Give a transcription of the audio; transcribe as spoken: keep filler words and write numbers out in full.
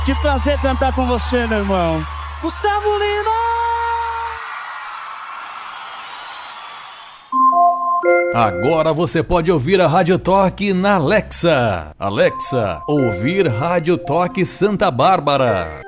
Que prazer cantar com você, meu irmão. Gustavo Lima! Agora você pode ouvir a Rádio Toque na Alexa. Alexa, ouvir Rádio Toque Santa Bárbara.